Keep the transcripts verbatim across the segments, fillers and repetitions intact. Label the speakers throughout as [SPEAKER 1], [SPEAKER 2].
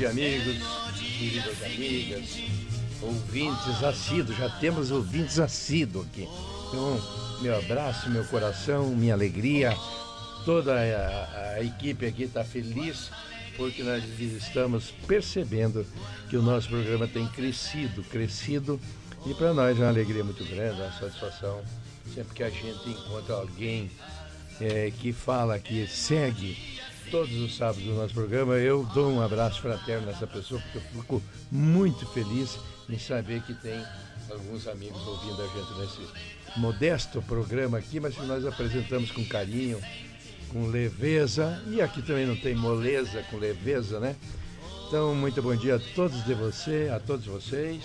[SPEAKER 1] dia, amigos, queridas amigas, ouvintes assíduos, já temos ouvintes assíduos aqui. Então, meu abraço, meu coração, minha alegria, toda a, a equipe aqui está feliz porque nós estamos percebendo que o nosso programa tem crescido, crescido, e para nós é uma alegria muito grande, uma satisfação, sempre que a gente encontra alguém é, que fala, que segue todos os sábados do nosso programa. Eu dou um abraço fraterno nessa pessoa, porque eu fico muito feliz em saber que tem alguns amigos ouvindo a gente nesse modesto programa aqui, mas que nós apresentamos com carinho, com leveza, e aqui também não tem moleza, com leveza, né? Então, muito bom dia a todos de você, a todos vocês.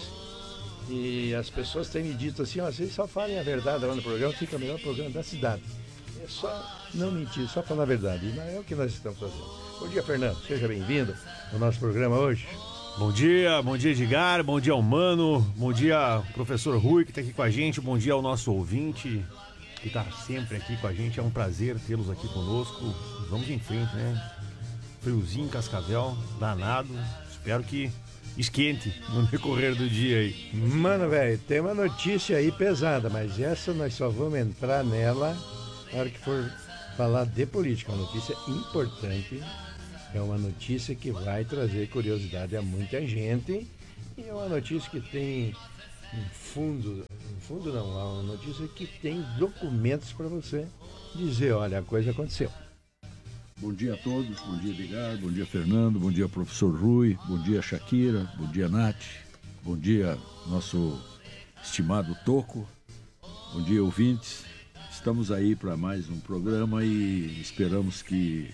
[SPEAKER 1] E as pessoas têm me dito assim, ó, vocês só falem a verdade lá no programa, fica o melhor programa da cidade. É só não mentir, só falar a verdade. E não é o que nós estamos fazendo. Bom dia, Fernando. Seja bem-vindo ao nosso programa hoje.
[SPEAKER 2] Bom dia, bom dia, Edgar. Bom dia ao Mano. Bom dia, professor Rui, que está aqui com a gente. Bom dia ao nosso ouvinte, que está sempre aqui com a gente. É um prazer tê-los aqui conosco. Vamos em frente, né? Friozinho em Cascavel, danado. Espero que esquente no decorrer do dia aí.
[SPEAKER 1] Mano, velho, tem uma notícia aí pesada, mas essa nós só vamos entrar nela na hora que for falar de política. Uma notícia importante, é uma notícia que vai trazer curiosidade a muita gente, e é uma notícia que tem um fundo, um fundo não, é uma notícia que tem documentos para você dizer, olha, a coisa aconteceu.
[SPEAKER 3] Bom dia a todos, bom dia Edgar, bom dia Fernando, bom dia professor Rui, bom dia Shakira, bom dia Nath, bom dia nosso estimado Toco, bom dia ouvintes. Estamos aí para mais um programa e esperamos que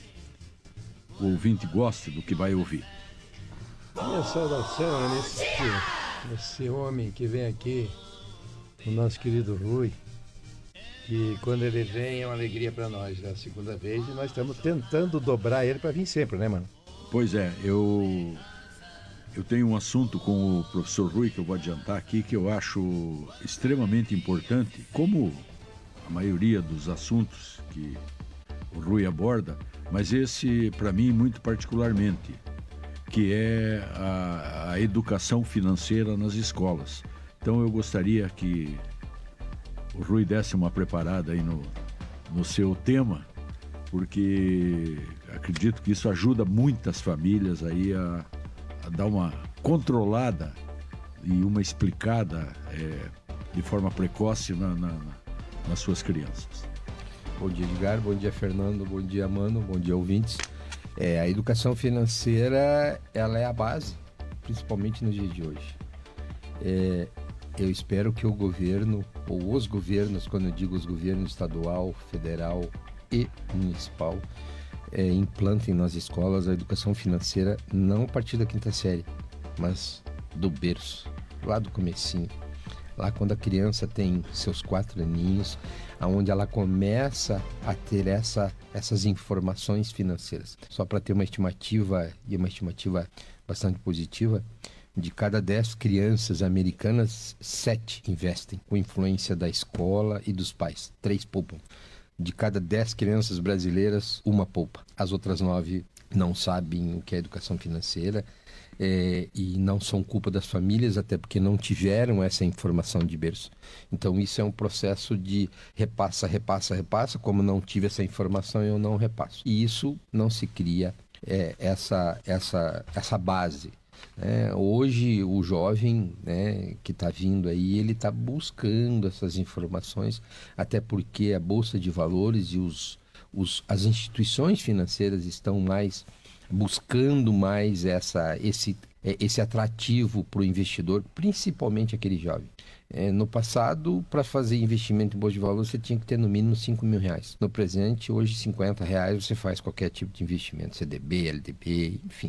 [SPEAKER 3] o ouvinte goste do que vai ouvir.
[SPEAKER 1] Minha saudação é nesse, nesse homem que vem aqui, o nosso querido Rui, que quando ele vem é uma alegria para nós, é a segunda vez, e nós estamos tentando dobrar ele para vir sempre, né, mano?
[SPEAKER 3] Pois é, eu, eu tenho um assunto com o professor Rui que eu vou adiantar aqui, que eu acho extremamente importante, como a maioria dos assuntos que o Rui aborda, mas esse, para mim, muito particularmente, que é a, a educação financeira nas escolas. Então eu gostaria que o Rui desse uma preparada aí no, no seu tema, porque acredito que isso ajuda muitas famílias aí a, a dar uma controlada e uma explicada é, de forma precoce na, na, nas suas crianças.
[SPEAKER 4] Bom dia, Edgar, bom dia, Fernando, bom dia, Mano, bom dia, ouvintes. É, a educação financeira, ela é a base, principalmente no dia de hoje. É, eu espero que o governo, ou os governos, quando eu digo os governos estadual, federal e municipal, é, implantem nas escolas a educação financeira, não a partir da quinta série, mas do berço, lá do comecinho. Lá quando a criança tem seus quatro aninhos, onde ela começa a ter essa, essas informações financeiras. Só para ter uma estimativa, e uma estimativa bastante positiva, de cada dez crianças americanas, sete investem, com influência da escola e dos pais. Três poupam. De cada dez crianças brasileiras, uma poupa. As outras nove não sabem o que é educação financeira, é, e não são culpa das famílias, até porque não tiveram essa informação de berço. Então isso é um processo de repassa, repassa, repassa. Como não tive essa informação, eu não repasso. E isso não se cria é, essa, essa, essa base. É, hoje o jovem, né, que está vindo aí, ele está buscando essas informações, até porque a Bolsa de Valores e os, os, as instituições financeiras estão mais buscando mais essa, esse, esse atrativo para o investidor, principalmente aquele jovem. É, no passado, para fazer investimento em Bolsa de Valores, você tinha que ter no mínimo cinco mil reais. No presente, hoje, cinquenta reais, você faz qualquer tipo de investimento, C D B, L D B, enfim.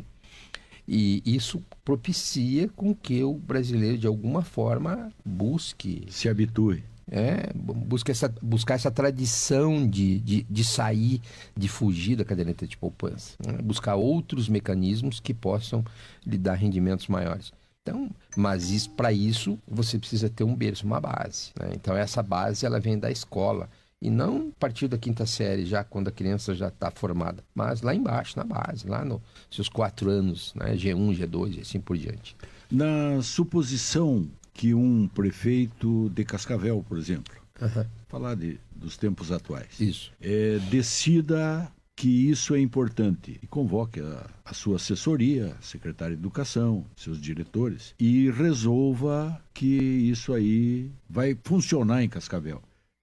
[SPEAKER 4] E isso propicia com que o brasileiro, de alguma forma, busque...
[SPEAKER 3] Se habitue.
[SPEAKER 4] É, busca essa, buscar essa tradição de, de, de sair, de fugir da caderneta de poupança. Né? Buscar outros mecanismos que possam lhe dar rendimentos maiores. Então, mas isso, para isso, você precisa ter um berço, uma base. Né? Então, essa base ela vem da escola. E não a partir da quinta série, já quando a criança já está formada, mas lá embaixo, na base, lá nos seus quatro anos, né? G um, G dois e assim por diante.
[SPEAKER 3] Na suposição que um prefeito de Cascavel, por exemplo, uhum. falar de, dos tempos atuais,
[SPEAKER 4] isso.
[SPEAKER 3] É, decida que isso é importante e convoque a, a sua assessoria, secretária de Educação, seus diretores, e resolva que isso aí vai funcionar em Cascavel.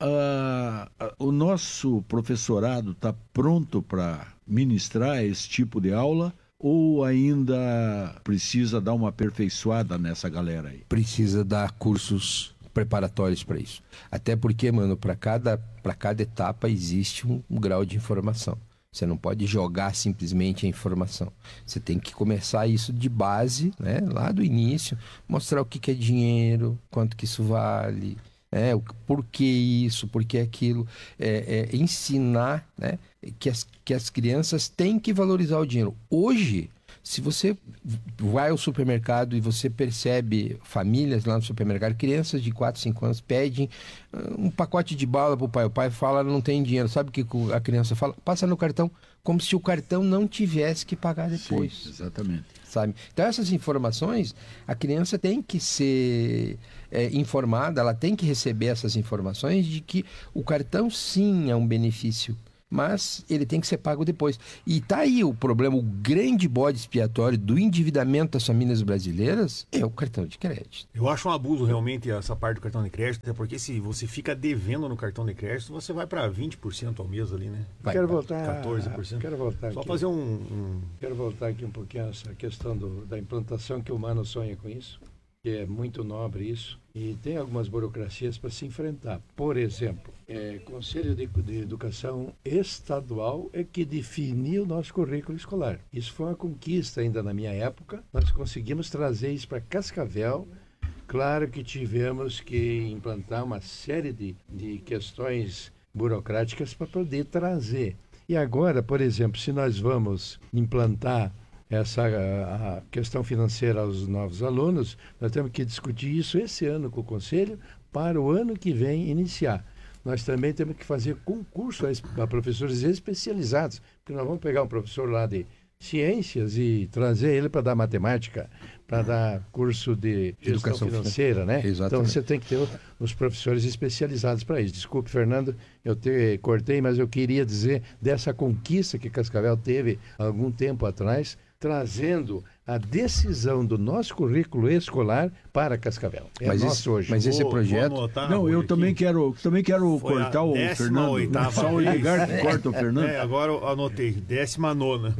[SPEAKER 3] Ah, o nosso professorado está pronto para ministrar esse tipo de aula ou ainda precisa dar uma aperfeiçoada nessa galera aí?
[SPEAKER 4] Precisa dar cursos preparatórios para isso. Até porque, mano, para cada, para cada etapa existe um, um grau de informação. Você não pode jogar simplesmente a informação. Você tem que começar isso de base, né? Lá do início, mostrar o que, que é dinheiro, quanto que isso vale, é, o, por que isso, por que aquilo, é, é, ensinar, né, que, as, que as crianças têm que valorizar o dinheiro. Hoje, se você vai ao supermercado e você percebe famílias lá no supermercado, crianças de quatro, cinco anos pedem um pacote de bala para o pai. O pai fala, não tem dinheiro. Sabe o que a criança fala? Passa no cartão, como se o cartão não tivesse que pagar depois.
[SPEAKER 3] Sim, exatamente.
[SPEAKER 4] Sabe? Então essas informações, a criança tem que ser é, informada, ela tem que receber essas informações de que o cartão sim é um benefício, mas ele tem que ser pago depois. E tá aí o problema, o grande bode expiatório do endividamento das famílias brasileiras é o cartão de crédito.
[SPEAKER 2] Eu acho um abuso realmente essa parte do cartão de crédito, até porque se você fica devendo no cartão de crédito, você vai para vinte por cento ao mês ali, né?
[SPEAKER 1] Vai, quero voltar
[SPEAKER 2] quatorze por cento.
[SPEAKER 1] Quero voltar
[SPEAKER 2] Só
[SPEAKER 1] aqui.
[SPEAKER 2] fazer um, um...
[SPEAKER 1] Quero voltar aqui um pouquinho essa questão do, da implantação, que o Mano sonha com isso, que é muito nobre isso, e tem algumas burocracias para se enfrentar. Por exemplo, é, Conselho de, de Educação Estadual é que definiu o nosso currículo escolar. Isso foi uma conquista ainda na minha época. Nós conseguimos trazer isso para Cascavel. Claro que tivemos que implantar uma série de, de questões burocráticas para poder trazer. E agora, por exemplo, se nós vamos implantar essa a, a questão financeira aos novos alunos, nós temos que discutir isso esse ano com o Conselho para o ano que vem iniciar. Nós também temos que fazer concurso a, a professores especializados, porque nós vamos pegar um professor lá de ciências e trazer ele para dar matemática, para dar curso de gestão
[SPEAKER 4] Educação
[SPEAKER 1] financeira, né?
[SPEAKER 4] Exatamente.
[SPEAKER 1] Então você tem que ter os professores especializados para isso. Desculpe, Fernando, eu te cortei, mas eu queria dizer dessa conquista que Cascavel teve há algum tempo atrás, trazendo a decisão do nosso currículo escolar para Cascavel. É
[SPEAKER 4] mas
[SPEAKER 1] nosso
[SPEAKER 4] esse,
[SPEAKER 1] hoje.
[SPEAKER 4] Mas esse
[SPEAKER 2] Vou,
[SPEAKER 4] projeto...
[SPEAKER 2] vou anotar,
[SPEAKER 3] Não, eu
[SPEAKER 2] aqui.
[SPEAKER 3] também quero, também quero
[SPEAKER 2] Foi
[SPEAKER 3] cortar o Fernando. Só o Edgar que corta o Fernando.
[SPEAKER 2] É, agora eu anotei, décima nona.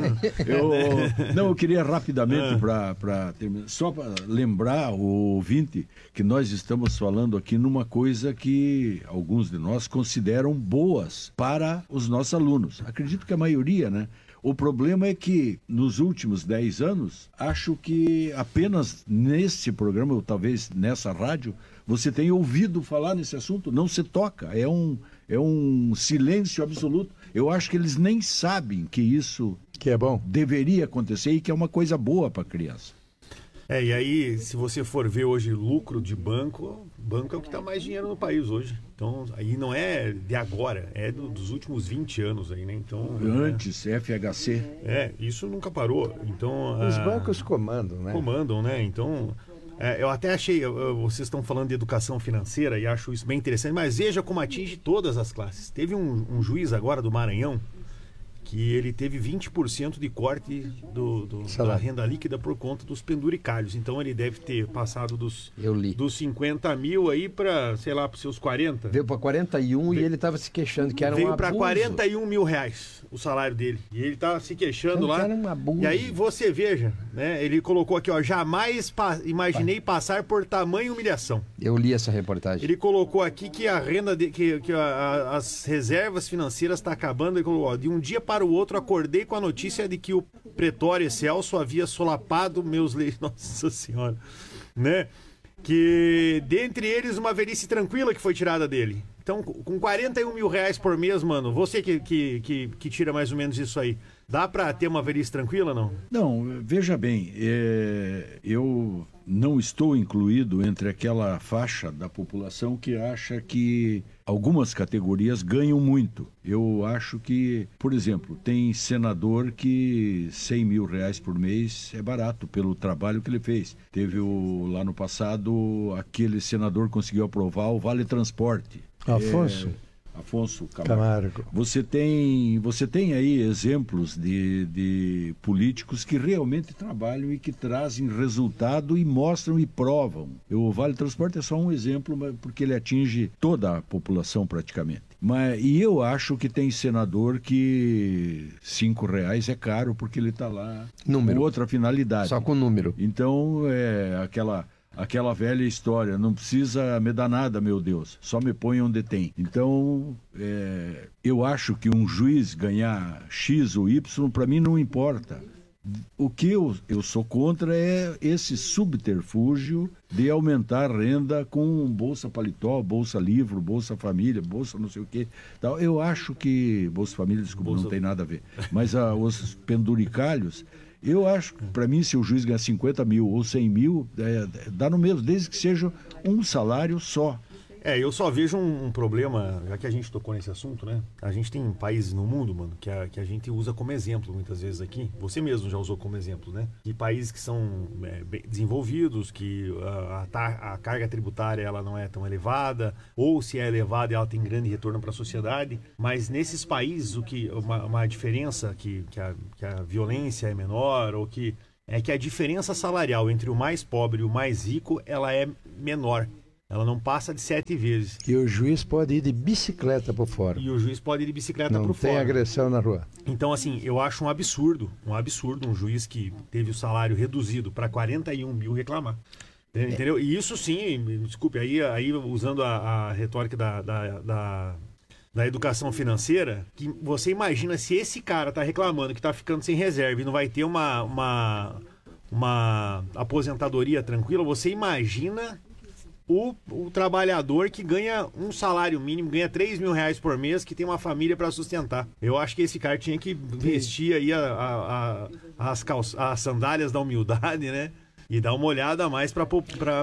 [SPEAKER 3] Eu, não, eu queria rapidamente, ah. para terminar, só para lembrar o ouvinte que nós estamos falando aqui numa coisa que alguns de nós consideram boas para os nossos alunos. Acredito que a maioria, né? O problema é que, nos últimos dez anos, acho que apenas nesse programa, ou talvez nessa rádio, você tenha ouvido falar nesse assunto. Não se toca, é um, é um silêncio absoluto. Eu acho que eles nem sabem que isso
[SPEAKER 1] que é bom,
[SPEAKER 3] deveria acontecer e que é uma coisa boa para a criança.
[SPEAKER 2] É, e aí, se você for ver hoje lucro de banco, banco é o que dá mais dinheiro no país hoje. Então, aí não é de agora, é do, dos últimos vinte anos aí, né? Então,
[SPEAKER 3] Antes, é, F H C.
[SPEAKER 2] É, isso nunca parou. Então,
[SPEAKER 1] os
[SPEAKER 2] a...
[SPEAKER 1] bancos comandam, né?
[SPEAKER 2] Comandam, né? Então, é, eu até achei, vocês estão falando de educação financeira e acho isso bem interessante, mas veja como atinge todas as classes. Teve um, um juiz agora do Maranhão que ele teve vinte por cento de corte do, do, da renda líquida por conta dos penduricalhos. Então ele deve ter passado dos, dos cinquenta mil aí para, sei lá, para os seus quarenta.
[SPEAKER 4] Veio para quarenta e um Ve... e ele estava se queixando que era um abuso.
[SPEAKER 2] Veio para quarenta e um mil reais o salário dele. E ele estava se queixando lá.
[SPEAKER 4] Era um abuso.
[SPEAKER 2] E aí você veja, né? Ele colocou aqui, ó, jamais pa imaginei passar por tamanha humilhação.
[SPEAKER 4] Eu li essa reportagem.
[SPEAKER 2] Ele colocou aqui que a renda, de, que, que a, a, as reservas financeiras estão acabando. Ele colocou, ó, de um dia para o outro, acordei com a notícia de que o Pretório Celso havia solapado meus leis. Nossa Senhora, né? Que dentre eles uma velhice tranquila que foi tirada dele. Então, com quarenta e um mil reais por mês, mano, você que, que, que, que tira mais ou menos isso aí, Dá para ter uma velhice tranquila, não?
[SPEAKER 3] Não, veja bem, é, eu não estou incluído entre aquela faixa da população que acha que algumas categorias ganham muito. Eu acho que, por exemplo, tem senador que cem mil reais por mês é barato pelo trabalho que ele fez. Teve o, lá no passado, aquele senador conseguiu aprovar o Vale Transporte.
[SPEAKER 1] Afonso?
[SPEAKER 3] É, Afonso Camargo.
[SPEAKER 1] Camargo.
[SPEAKER 3] Você tem, você tem aí exemplos de, de políticos que realmente trabalham e que trazem resultado e mostram e provam. O Vale Transporte é só um exemplo, porque ele atinge toda a população praticamente. Mas, e eu acho que tem senador que cinco reais é caro porque ele está lá
[SPEAKER 4] Número.
[SPEAKER 3] com outra finalidade.
[SPEAKER 4] Só com número.
[SPEAKER 3] Então, é aquela... Aquela velha história, não precisa me dar nada, meu Deus, só me põe onde tem. Então, é, eu acho que um juiz ganhar X ou Y, para mim não importa. O que eu, eu sou contra é esse subterfúgio de aumentar a renda com Bolsa Paletó, Bolsa Livro, Bolsa Família, Bolsa não sei o quê. Tal. Eu acho que... Bolsa Família, desculpa, Bolsa... não tem nada a ver. Mas ah, os penduricalhos... Eu acho que, para mim, se o juiz ganhar cinquenta mil ou cem mil, é, dá no mesmo, desde que seja um salário só.
[SPEAKER 2] É, eu só vejo um, um problema, já que a gente tocou nesse assunto, né? A gente tem países no mundo, mano, que a, que a gente usa como exemplo muitas vezes aqui. Você mesmo já usou como exemplo, né? De países que são é, bem desenvolvidos, que a, a, a carga tributária ela não é tão elevada, ou se é elevada ela tem grande retorno para a sociedade. Mas nesses países, o que, uma, uma diferença que, que, a, que a violência é menor, ou que é que a diferença salarial entre o mais pobre e o mais rico, ela é menor. Ela não passa de sete vezes.
[SPEAKER 1] E o juiz pode ir de bicicleta por fora.
[SPEAKER 2] E o juiz pode ir de bicicleta por fora.
[SPEAKER 1] Não tem agressão na rua.
[SPEAKER 2] Então, assim, eu acho um absurdo, um absurdo um juiz que teve o salário reduzido para quarenta e um mil reclamar. Entendeu? E isso sim, desculpe, aí, aí usando a, a retórica da, da, da, da educação financeira, que você imagina se esse cara tá reclamando que tá ficando sem reserva e não vai ter uma, uma, uma aposentadoria tranquila, você imagina... O, o trabalhador que ganha um salário mínimo, ganha três mil reais por mês, que tem uma família para sustentar. Eu acho que esse cara tinha que vestir aí a, a, a, as, calça, as sandálias da humildade, né? E dar uma olhada a mais para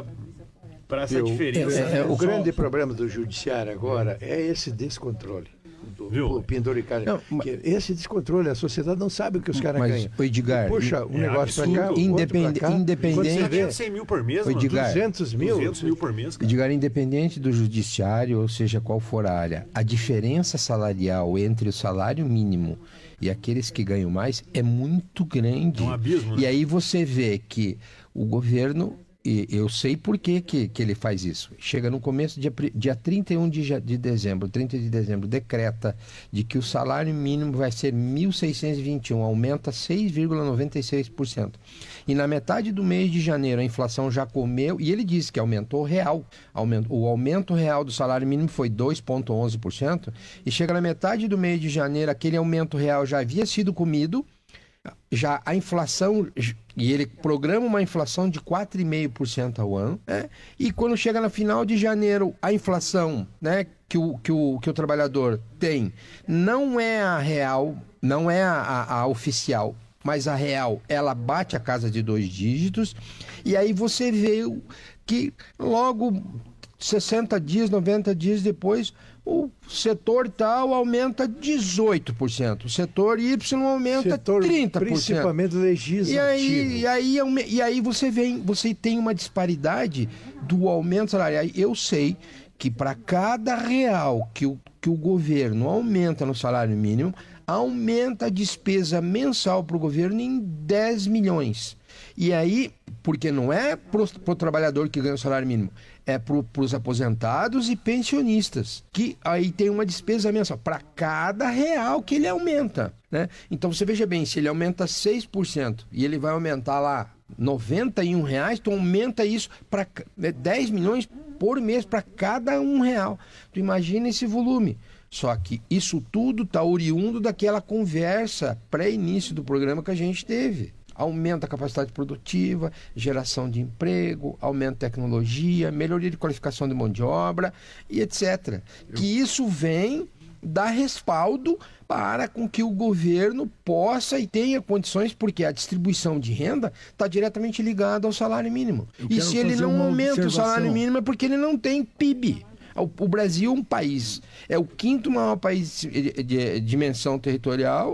[SPEAKER 2] para essa
[SPEAKER 1] Eu,
[SPEAKER 2] diferença.
[SPEAKER 1] É, é, o grande problema do judiciário agora é esse descontrole. Do penduricalho. Não, mas... Esse descontrole, a sociedade não sabe o que os caras ganham.
[SPEAKER 4] O Edgar,
[SPEAKER 1] puxa, um é negócio para cá,
[SPEAKER 4] independ...
[SPEAKER 1] cá.
[SPEAKER 4] Independente...
[SPEAKER 2] Você cem mil por mês,
[SPEAKER 4] o Edgar,
[SPEAKER 1] duzentos mil?
[SPEAKER 2] duzentos mil por mês, cara.
[SPEAKER 4] Edgar, independente do judiciário, ou seja, qual for a área, a diferença salarial entre o salário mínimo e aqueles que ganham mais é muito grande.
[SPEAKER 2] É um abismo, né?
[SPEAKER 4] E aí você vê que o governo... E eu sei por que, que, que ele faz isso. Chega no começo, dia, dia trinta e um de, de dezembro, trinta de dezembro, decreta de que o salário mínimo vai ser mil seiscentos e vinte e um, aumenta seis vírgula noventa e seis por cento. E na metade do mês de janeiro a inflação já comeu, e ele disse que aumentou real. Aumentou, o aumento real do salário mínimo foi dois vírgula onze por cento, e chega na metade do mês de janeiro, aquele aumento real já havia sido comido, já a inflação, e ele programa uma inflação de quatro vírgula cinco por cento ao ano, né? E quando chega no final de janeiro, a inflação, né, que, o, que, o, que o trabalhador tem não é a real, não é a, a, a oficial, mas a real, ela bate a casa de dois dígitos, e aí você vê que logo sessenta dias, noventa dias depois, o setor tal aumenta dezoito por cento, o setor Y aumenta
[SPEAKER 1] setor
[SPEAKER 4] trinta por cento.
[SPEAKER 1] Principalmente legislativo.
[SPEAKER 4] E aí, e aí, e aí você, vem, você tem uma disparidade do aumento salarial. Eu sei que para cada real que o, que o governo aumenta no salário mínimo, aumenta a despesa mensal para o governo em dez milhões. E aí, porque não é para o trabalhador que ganha o salário mínimo, é para os aposentados e pensionistas, que aí tem uma despesa mensal para cada real que ele aumenta, né? Então você veja bem, se ele aumenta seis por cento e ele vai aumentar lá noventa e um reais, tu aumenta isso para dez milhões por mês para cada um real. Tu imagina esse volume. Só que isso tudo está oriundo daquela conversa pré-início do programa que a gente teve. Aumenta a capacidade produtiva, geração de emprego, aumento de tecnologia, melhoria de qualificação de mão de obra e etcétera. Que isso vem dar respaldo para com que o governo possa e tenha condições, porque a distribuição de renda está diretamente ligada ao salário mínimo.
[SPEAKER 3] Eu
[SPEAKER 4] E
[SPEAKER 3] quero
[SPEAKER 4] se ele
[SPEAKER 3] fazer
[SPEAKER 4] não
[SPEAKER 3] uma
[SPEAKER 4] aumenta o
[SPEAKER 3] observação.
[SPEAKER 4] salário mínimo é porque ele não tem P I B. O o Brasil é um país, é o quinto maior país de, de- de dimensão territorial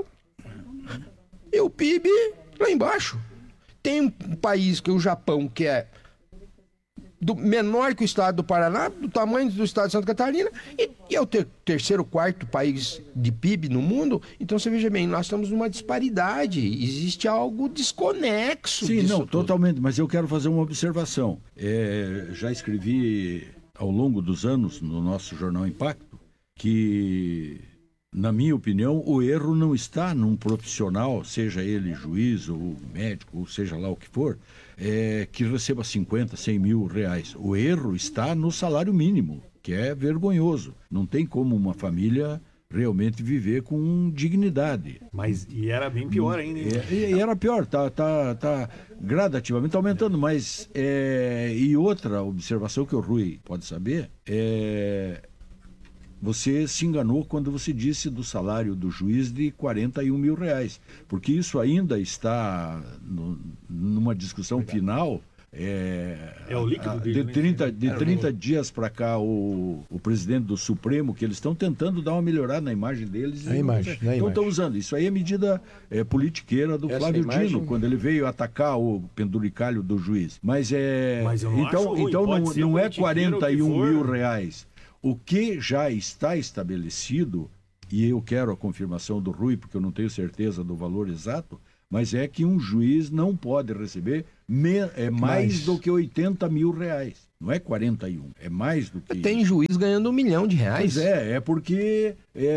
[SPEAKER 4] e o P I B lá embaixo. Tem um país que é o Japão, que é do, menor que o estado do Paraná, do tamanho do estado de Santa Catarina, e, e é o ter- terceiro, quarto país de P I B no mundo. Então você veja bem, nós estamos numa disparidade, existe algo desconexo.
[SPEAKER 3] Sim,
[SPEAKER 4] disso
[SPEAKER 3] não,
[SPEAKER 4] tudo.
[SPEAKER 3] totalmente, mas eu quero fazer uma observação. É, já escrevi ao longo dos anos no nosso jornal Impacto que, na minha opinião, o erro não está num profissional, seja ele juiz ou médico, ou seja lá o que for, é, que receba cinquenta, cem mil reais. O erro está no salário mínimo, que é vergonhoso. Não tem como uma família realmente viver com dignidade.
[SPEAKER 2] Mas e era bem pior ainda, hein?
[SPEAKER 3] É, e, e era pior, tá, tá, tá gradativamente aumentando, mas é, e outra observação que o Rui pode saber é você se enganou quando você disse do salário do juiz de quarenta e um mil reais, porque isso ainda está no, numa discussão final. É,
[SPEAKER 2] É o líquido
[SPEAKER 3] a-
[SPEAKER 2] dele,
[SPEAKER 3] de
[SPEAKER 2] né?
[SPEAKER 3] trinta, de trinta dias para cá, o, o presidente do Supremo, que eles estão tentando dar uma melhorada na imagem deles.
[SPEAKER 1] Na
[SPEAKER 3] e não
[SPEAKER 1] imagem,
[SPEAKER 3] consegue.
[SPEAKER 1] na
[SPEAKER 3] Então estão
[SPEAKER 1] imagem.
[SPEAKER 3] usando. Isso aí é medida é, politiqueira do
[SPEAKER 1] Essa
[SPEAKER 3] Flávio
[SPEAKER 1] imagem-
[SPEAKER 3] Dino, quando ele veio atacar o penduricalho do juiz. Mas é.
[SPEAKER 2] Mas eu não
[SPEAKER 3] então
[SPEAKER 2] acho ruim,
[SPEAKER 3] então
[SPEAKER 2] pode
[SPEAKER 3] não,
[SPEAKER 2] ser
[SPEAKER 3] não é
[SPEAKER 2] politiqueiro
[SPEAKER 3] quarenta e
[SPEAKER 2] o
[SPEAKER 3] um
[SPEAKER 2] que for.
[SPEAKER 3] mil reais. O que já está estabelecido, e eu quero a confirmação do Rui, porque eu não tenho certeza do valor exato, mas é que um juiz não pode receber me, é, mais
[SPEAKER 1] Mais.
[SPEAKER 3] do que oitenta mil reais. Não é quarenta e um, é mais do que
[SPEAKER 4] Tem juiz ganhando um milhão de reais.
[SPEAKER 3] Pois é, é porque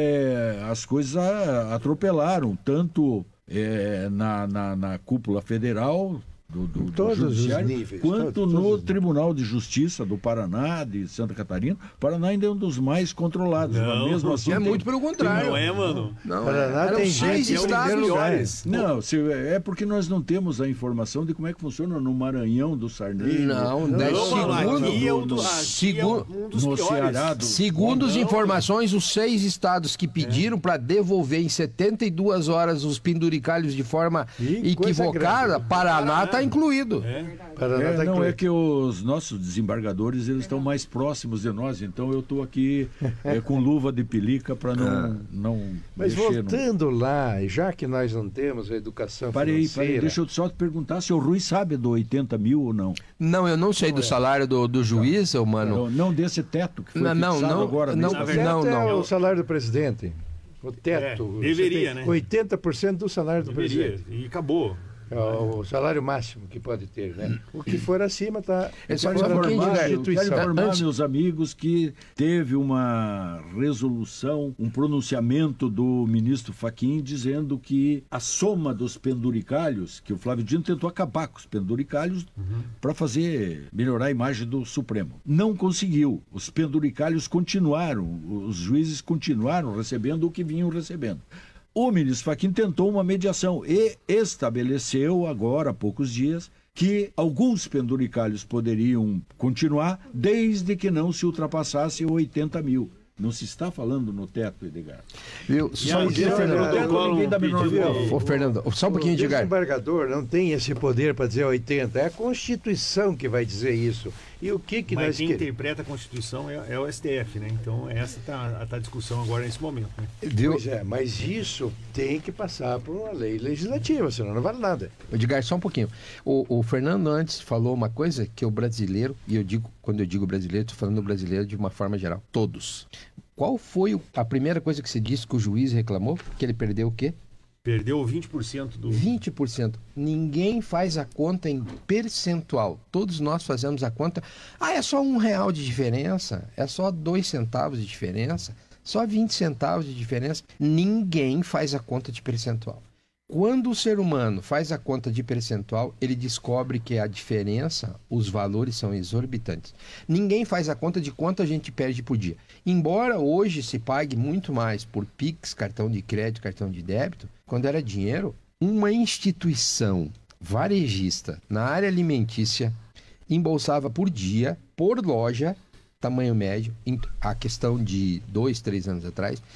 [SPEAKER 3] é, as coisas a- atropelaram, tanto é, na, na, na cúpula federal do, do, do
[SPEAKER 1] Todos os
[SPEAKER 3] judiciário,
[SPEAKER 1] níveis,
[SPEAKER 3] quanto
[SPEAKER 1] todos-
[SPEAKER 3] no
[SPEAKER 1] todos os-
[SPEAKER 3] Tribunal de Justiça do Paraná, de Santa Catarina. O Paraná ainda é um dos mais controlados,
[SPEAKER 2] Não,
[SPEAKER 3] mas mesmo assim...
[SPEAKER 4] É
[SPEAKER 3] tem-
[SPEAKER 4] muito pelo contrário.
[SPEAKER 2] Não é, mano?
[SPEAKER 4] Não,
[SPEAKER 1] Paraná
[SPEAKER 4] eram
[SPEAKER 1] tem
[SPEAKER 4] seis
[SPEAKER 1] gente que é o
[SPEAKER 4] estados.
[SPEAKER 1] primeiro lugar.
[SPEAKER 2] piores.
[SPEAKER 3] Não, se- é porque nós não temos a informação de como é que funciona no Maranhão do Sarney.
[SPEAKER 4] Não,
[SPEAKER 3] no,
[SPEAKER 4] dez
[SPEAKER 2] Não, mano,
[SPEAKER 4] segundo-
[SPEAKER 2] aqui é, o do,
[SPEAKER 3] no-
[SPEAKER 2] aqui é
[SPEAKER 4] Segu-
[SPEAKER 2] um dos
[SPEAKER 3] no
[SPEAKER 2] piores.
[SPEAKER 3] Ceará do-
[SPEAKER 4] Segundo as
[SPEAKER 2] Não.
[SPEAKER 4] informações, os seis estados que pediram para devolver em setenta e duas horas os penduricalhos de forma
[SPEAKER 1] Ih, coisa
[SPEAKER 4] equivocada,
[SPEAKER 1] grande.
[SPEAKER 4] Paraná está incluído.
[SPEAKER 1] Paraná
[SPEAKER 3] É,
[SPEAKER 1] tá
[SPEAKER 3] não,
[SPEAKER 1] incluído.
[SPEAKER 3] é que os nossos desembargadores eles estão mais próximos de nós, então eu estou aqui é, com luva de pelica para não, não
[SPEAKER 1] Mas
[SPEAKER 3] mexer no-
[SPEAKER 1] voltando lá, já que nós não temos a educação
[SPEAKER 3] Parei,
[SPEAKER 1] financeira...
[SPEAKER 3] parei, deixa eu só te perguntar se o Rui sabe do oitenta mil ou não.
[SPEAKER 4] Não, eu não sei do salário do, do juiz, ô, mano.
[SPEAKER 3] Não, não desse teto que foi
[SPEAKER 4] Não, não,
[SPEAKER 3] fixado
[SPEAKER 4] não,
[SPEAKER 3] agora.
[SPEAKER 4] não,
[SPEAKER 3] nesse-
[SPEAKER 1] O teto
[SPEAKER 4] não,
[SPEAKER 1] é
[SPEAKER 4] não.
[SPEAKER 1] o salário do presidente. O teto.
[SPEAKER 2] É, deveria,
[SPEAKER 1] Você tem
[SPEAKER 2] né?
[SPEAKER 1] oitenta por cento do salário do
[SPEAKER 2] Deveria.
[SPEAKER 1] presidente.
[SPEAKER 2] E acabou.
[SPEAKER 1] É o salário máximo que pode ter, né? O que for acima está
[SPEAKER 4] É só-
[SPEAKER 3] Quero
[SPEAKER 4] só um pouquinho de
[SPEAKER 3] informar,
[SPEAKER 4] ver-
[SPEAKER 3] eu quero
[SPEAKER 1] Constituição.
[SPEAKER 3] informar
[SPEAKER 4] Antes-
[SPEAKER 3] meus amigos que teve uma resolução, um pronunciamento do ministro Fachin dizendo que a soma dos penduricalhos, que o Flávio Dino tentou acabar com os penduricalhos para fazer melhorar a imagem do Supremo. Não conseguiu. Os penduricalhos continuaram, os juízes continuaram recebendo o que vinham recebendo. O ministro Fachin tentou uma mediação e estabeleceu agora, há poucos dias, que alguns penduricalhos poderiam continuar desde que não se ultrapassasse oitenta mil. Não se está falando no teto, Edgar.
[SPEAKER 4] Viu? Só
[SPEAKER 2] aí,
[SPEAKER 4] um dia,
[SPEAKER 2] o
[SPEAKER 4] Fernando.
[SPEAKER 2] protocolo
[SPEAKER 3] ninguém dá a menor
[SPEAKER 2] pediu-
[SPEAKER 3] bola.
[SPEAKER 4] Ô, Fernando, só um pouquinho
[SPEAKER 1] O
[SPEAKER 4] de gar.
[SPEAKER 1] desembargador não tem esse poder para dizer oitenta. É a Constituição que vai dizer isso. E o que, que
[SPEAKER 2] Mas
[SPEAKER 1] nós
[SPEAKER 2] quem
[SPEAKER 1] queremos?
[SPEAKER 2] interpreta a Constituição é, é o S T F, né? Então essa tá, tá a discussão agora nesse momento, né?
[SPEAKER 4] Viu?
[SPEAKER 1] Pois é, mas isso tem que passar por uma lei legislativa, senão não vale nada.
[SPEAKER 4] Edgar, só um pouquinho. O, o Fernando antes falou uma coisa que o brasileiro, e eu digo, quando eu digo brasileiro, estou falando do brasileiro de uma forma geral, todos. Qual foi o- a primeira coisa que você disse que o juiz reclamou? Que ele perdeu o quê?
[SPEAKER 2] Perdeu vinte por cento do.
[SPEAKER 4] vinte por cento. Ninguém faz a conta em percentual. Todos nós fazemos a conta. Ah, é só um real de diferença? É só dois centavos de diferença? Só vinte centavos de diferença? Ninguém faz a conta de percentual. Quando o ser humano faz a conta de percentual, ele descobre que a diferença, os valores são exorbitantes. Ninguém faz a conta de quanto a gente perde por dia. Embora hoje se pague muito mais por Pix, cartão de crédito, cartão de débito, quando era dinheiro, uma instituição varejista na área alimentícia embolsava por dia, por loja, tamanho médio, em- a questão de dois, três anos atrás,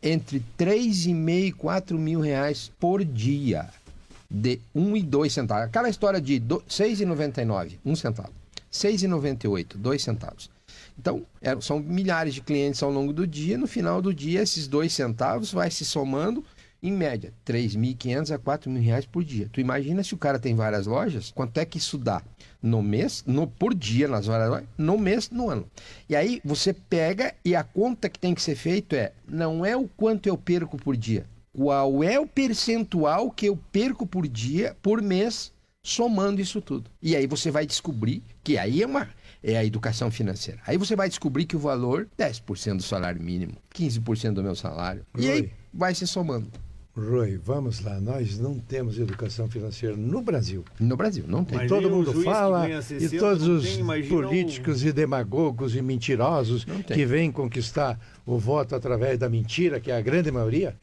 [SPEAKER 4] entre três e meio e quatro mil reais por dia, de um e dois centavos. Aquela história de seis e noventa e nove, um centavo. seis e noventa e oito, dois centavos. Então, é, são milhares de clientes ao longo do dia. No final do dia, esses dois centavos vai se somando, em média, três mil e quinhentos a quatro mil reais por dia. Tu imagina se o cara tem várias lojas, quanto é que isso dá no mês, no, por dia nas várias lojas, no mês, no ano. E aí você pega e a conta que tem que ser feita é, não é o quanto eu perco por dia, qual é o percentual que eu perco por dia, por mês, somando isso tudo. E aí você vai descobrir que aí é uma... é a educação financeira. Aí você vai descobrir que o valor, dez por cento do salário mínimo, quinze por cento do meu salário.
[SPEAKER 1] Rui,
[SPEAKER 4] e aí vai se somando.
[SPEAKER 1] Rui, vamos lá. Nós não temos educação financeira no Brasil.
[SPEAKER 4] No Brasil, não tem.
[SPEAKER 1] Mas todo mundo fala, e todos os tem, políticos o... e demagogos e mentirosos que vêm conquistar o voto através da mentira, que é a grande maioria,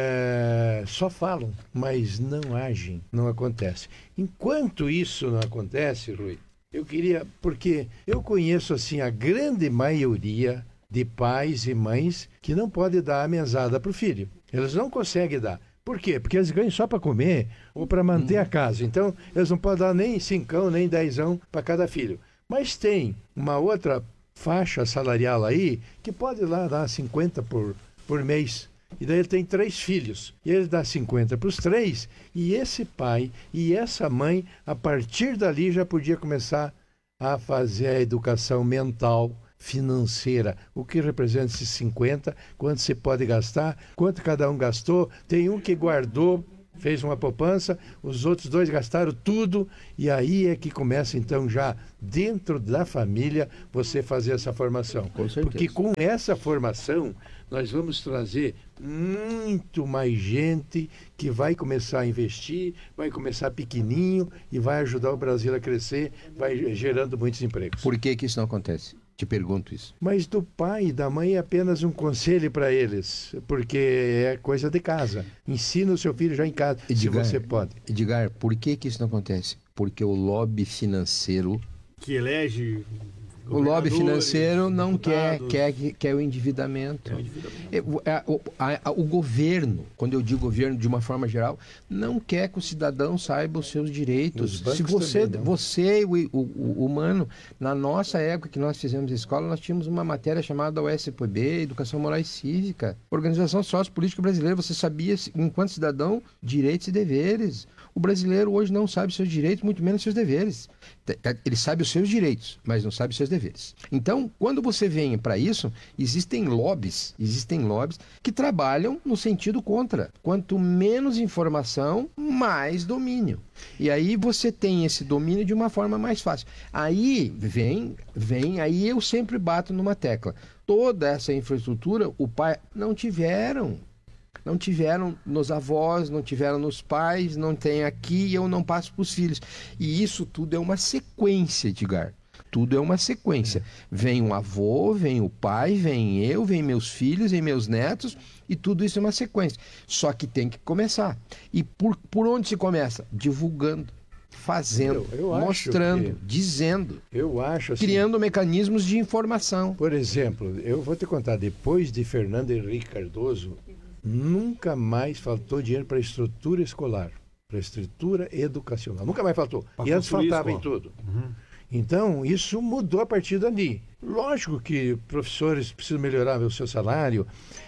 [SPEAKER 1] é... só falam, mas não agem, não acontece. Enquanto isso não acontece, Rui, eu queria, porque eu conheço assim a grande maioria de pais e mães que não podem dar a mesada para o filho. Eles não conseguem dar. Por quê? Porque eles ganham só para comer ou para manter a casa. Então, eles não podem dar nem cincão, nem dezão para cada filho. Mas tem uma outra faixa salarial aí que pode lá dar cinquenta por, por mês. E daí ele tem três filhos. E ele dá cinquenta para os três. E esse pai e essa mãe, a partir dali, já podia começar a fazer a educação mental, financeira. O que representa esses cinquenta? Quanto você pode gastar? Quanto cada um gastou? Tem um que guardou, fez uma poupança, os outros dois gastaram tudo. E aí é que começa, então, já dentro da família, você fazer essa formação.
[SPEAKER 4] Com certeza.
[SPEAKER 1] Porque com essa formação, nós vamos trazer muito mais gente que vai começar a investir, vai começar pequenininho e vai ajudar o Brasil a crescer, vai gerando muitos empregos.
[SPEAKER 4] Por que que isso não acontece? Te pergunto isso.
[SPEAKER 1] Mas do pai e da mãe é apenas um conselho para eles, porque é coisa de casa. Ensina o seu filho já em casa, Edgar, se você pode.
[SPEAKER 4] Edgar, por que que isso não acontece? Porque o lobby financeiro...
[SPEAKER 2] Que elege...
[SPEAKER 4] O lobby financeiro não quer, quer, quer o endividamento.
[SPEAKER 2] É o endividamento.
[SPEAKER 4] O, a, a, o governo, quando eu digo governo de uma forma geral, não quer que o cidadão saiba os seus direitos. Se você, você o, o, o humano, na nossa época que nós fizemos a escola, nós tínhamos uma matéria chamada O S P B, Educação Moral e Cívica, Organização Sociopolítica Brasileira. Você sabia, enquanto cidadão, direitos e deveres. O brasileiro hoje não sabe seus direitos, muito menos seus deveres. Ele sabe os seus direitos, mas não sabe os seus deveres. Então, quando você vem para isso, existem lobbies, existem lobbies que trabalham no sentido contra. Quanto menos informação, mais domínio. E aí você tem esse domínio de uma forma mais fácil. Aí vem, vem, aí eu sempre bato numa tecla. Toda essa infraestrutura, o pai não tiveram. Não tiveram nos avós, não tiveram nos pais, não tem aqui e eu não passo para os filhos. E isso tudo é uma sequência, Edgar. Tudo é uma sequência. Vem um avô, vem o pai, vem eu, vem meus filhos, vem meus netos, e tudo isso é uma sequência. Só que tem que começar. E por, por onde se começa? Divulgando, fazendo, eu, eu mostrando, que... dizendo.
[SPEAKER 1] Eu acho assim,
[SPEAKER 4] criando mecanismos de informação.
[SPEAKER 1] Por exemplo, eu vou te contar, depois de Fernando Henrique Cardoso, nunca mais faltou dinheiro para a estrutura escolar, para a estrutura educacional. Nunca mais faltou. Pra e antes faltava em tudo. Uhum. Então, isso mudou a partir dali. Lógico que professores precisam melhorar o seu salário.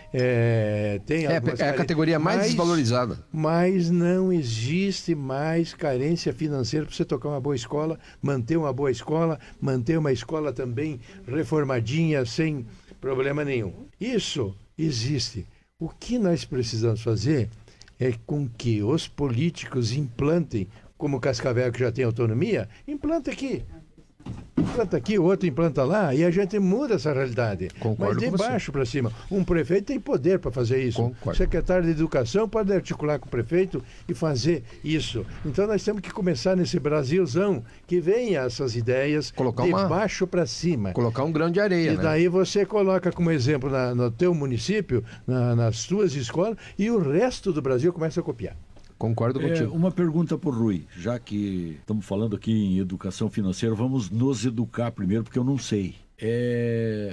[SPEAKER 1] É, tem
[SPEAKER 4] é, é a categoria mais mas, desvalorizada.
[SPEAKER 1] Mas não existe mais carência financeira para você tocar uma boa escola, manter uma boa escola, manter uma escola também reformadinha, sem problema nenhum. Isso existe. O que nós precisamos fazer é com que os políticos implantem, como Cascavel, que já tem autonomia, implanta aqui. Implanta aqui, o outro implanta lá, e a gente muda essa realidade.
[SPEAKER 4] Concordo.
[SPEAKER 1] Mas de baixo para cima. Um prefeito tem poder para fazer isso.
[SPEAKER 4] Concordo.
[SPEAKER 1] O secretário de Educação pode articular com o prefeito e fazer isso. Então nós temos que começar nesse Brasilzão, que venha essas ideias
[SPEAKER 4] colocar
[SPEAKER 1] de
[SPEAKER 4] uma...
[SPEAKER 1] baixo para cima.
[SPEAKER 4] Colocar um grão de areia,
[SPEAKER 1] E
[SPEAKER 4] né?
[SPEAKER 1] daí você coloca como exemplo na, no teu município, na, nas tuas escolas, e o resto do Brasil começa a copiar.
[SPEAKER 4] Concordo contigo.
[SPEAKER 3] É, uma pergunta para o Rui, já que estamos falando aqui em educação financeira, vamos nos educar primeiro, porque eu não sei. É,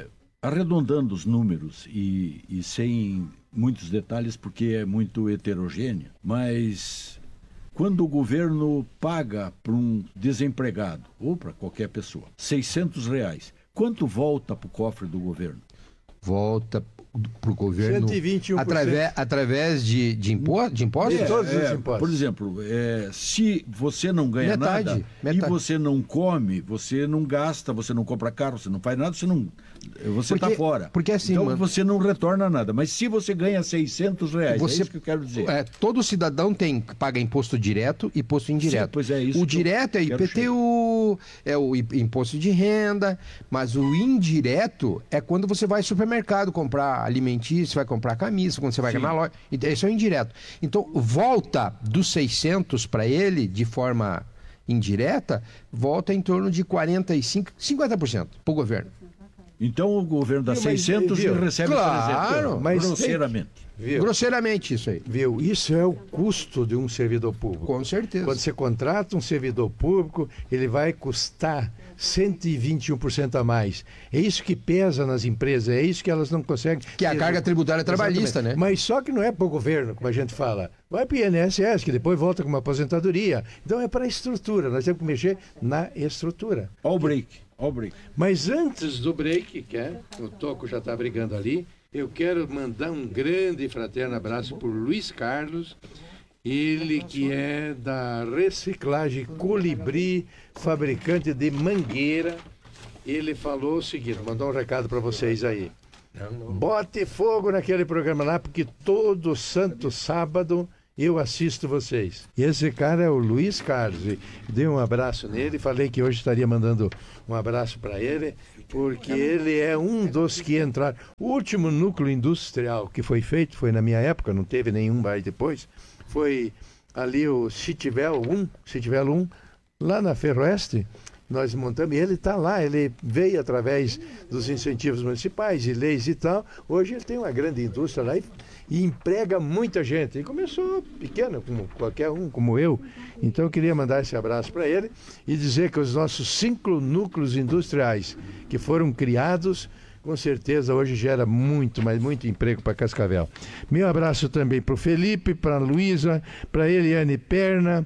[SPEAKER 3] arredondando os números e, e sem muitos detalhes, porque é muito heterogêneo, mas quando o governo paga para um desempregado, ou para qualquer pessoa, seiscentos reais, quanto volta para o cofre do governo?
[SPEAKER 4] Volta para o governo
[SPEAKER 1] cento e vinte e um por cento.
[SPEAKER 4] através, através de, de, impo, de impostos?
[SPEAKER 3] É,
[SPEAKER 1] todos os
[SPEAKER 3] é,
[SPEAKER 1] impostos.
[SPEAKER 3] Por exemplo, é, se você não ganha
[SPEAKER 4] Metade,
[SPEAKER 3] nada
[SPEAKER 4] metade.
[SPEAKER 3] e você não come, você não gasta, você não compra carro, você não faz nada, você não, você está
[SPEAKER 4] Porque-
[SPEAKER 3] fora.
[SPEAKER 4] porque assim,
[SPEAKER 3] então
[SPEAKER 4] mano-
[SPEAKER 3] você não retorna nada. Mas se você ganha seiscentos reais,
[SPEAKER 4] Você-
[SPEAKER 3] é isso que eu quero dizer.
[SPEAKER 4] É, todo cidadão tem paga imposto direto e imposto indireto.
[SPEAKER 3] Sim, pois é isso
[SPEAKER 4] O
[SPEAKER 3] que eu
[SPEAKER 4] direto é
[SPEAKER 3] quero
[SPEAKER 4] I P T U, é o I- imposto de renda, mas o indireto é quando você vai ao supermercado comprar alimentício, vai comprar camisa, quando você vai na loja. Então, esse é o indireto. Então, volta dos seiscentos para ele de forma indireta, volta em torno de quarenta e cinco, cinquenta por cento para o governo.
[SPEAKER 3] Então o governo dá
[SPEAKER 1] Viu, mas,
[SPEAKER 3] seiscentos
[SPEAKER 1] viu?
[SPEAKER 3] e recebe
[SPEAKER 4] Claro,
[SPEAKER 3] trezentos.
[SPEAKER 1] mas
[SPEAKER 3] grosseiramente.
[SPEAKER 1] Viu?
[SPEAKER 4] Grosseiramente isso aí.
[SPEAKER 1] Viu? Isso é o custo de um servidor público.
[SPEAKER 4] Com certeza.
[SPEAKER 1] Quando você contrata um servidor público, ele vai custar cento e vinte e um por cento a mais. É isso que pesa nas empresas, é isso que elas não conseguem.
[SPEAKER 4] Que é a carga tributária trabalhista,
[SPEAKER 1] Exatamente.
[SPEAKER 4] né?
[SPEAKER 1] Mas só que não é para o governo, como a gente fala. Vai para o I N S S, que depois volta com uma aposentadoria. Então é para a estrutura, nós temos que mexer na estrutura.
[SPEAKER 3] All break, all break.
[SPEAKER 1] Mas antes do break, que é, o Toco já está brigando ali, eu quero mandar um grande e fraterno abraço por Luiz Carlos, ele que é da Reciclagem Colibri, fabricante de mangueira. Ele falou o seguinte, mandou um recado para vocês aí. Bote fogo naquele programa lá, porque todo santo sábado eu assisto vocês. E esse cara é o Luiz Carlos. E dei um abraço nele, falei que hoje estaria mandando um abraço para ele, porque ele é um dos que entraram. O último núcleo industrial que foi feito, foi na minha época, não teve nenhum mais depois, foi ali o Citivel um, Citivel um, lá na Ferroeste. Nós montamos, e ele está lá, ele veio através dos incentivos municipais e leis e tal. Hoje ele tem uma grande indústria lá e, e emprega muita gente. E começou pequeno, como qualquer um, como eu. Então eu queria mandar esse abraço para ele e dizer que os nossos cinco núcleos industriais que foram criados, com certeza hoje gera muito, mas muito emprego para Cascavel. Meu abraço também para o Felipe, para a Luísa, para a Eliane Perna.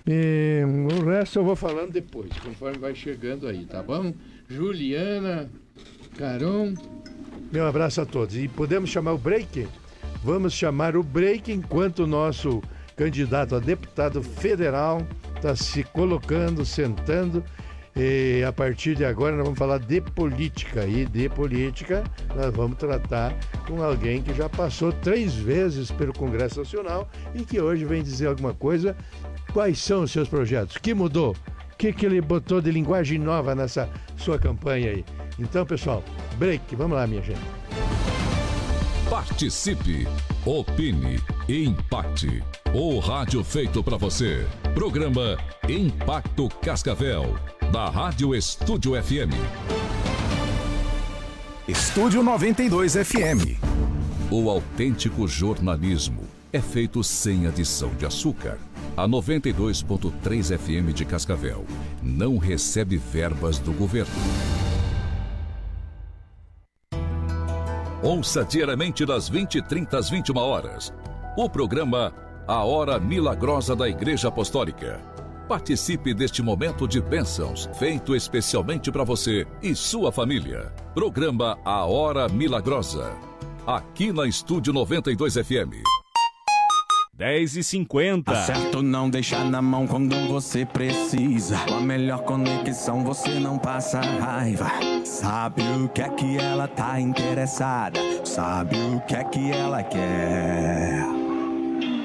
[SPEAKER 1] E o resto eu vou falando depois, conforme vai chegando aí, tá bom? Juliana, Caron, meu abraço a todos. E podemos chamar o break? Vamos chamar o break enquanto o nosso candidato a deputado federal está se colocando, sentando. E a partir de agora nós vamos falar de política. E de política nós vamos tratar com alguém que já passou três vezes pelo Congresso Nacional e que hoje vem dizer alguma coisa. Quais são os seus projetos? O que mudou? O que, que ele botou de linguagem nova nessa sua campanha aí? Então, pessoal, break. Vamos lá, minha gente.
[SPEAKER 5] Participe, opine, impacte. O rádio feito para você. Programa Impacto Cascavel, da Rádio Estúdio F M.
[SPEAKER 6] Estúdio noventa e dois F M.
[SPEAKER 5] O autêntico jornalismo é feito sem adição de açúcar. A noventa e dois ponto três F M de Cascavel não recebe verbas do governo. Ouça diariamente das vinte e trinta às vinte e uma horas. O programa A Hora Milagrosa da Igreja Apostólica. Participe deste momento de bênçãos, feito especialmente para você e sua família. Programa A Hora Milagrosa. Aqui na Estúdio noventa e dois F M.
[SPEAKER 6] dez e cinquenta.
[SPEAKER 7] Acerto não deixar na mão quando você precisa. Com a melhor conexão você não passa raiva. Sabe o que é que ela tá interessada? Sabe o que é que ela quer?